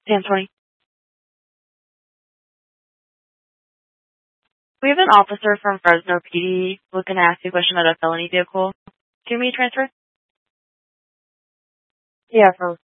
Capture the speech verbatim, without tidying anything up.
Sam twenty. We have an officer from Fresno P D looking to ask you a question about a felony vehicle. Can we transfer? Yeah, from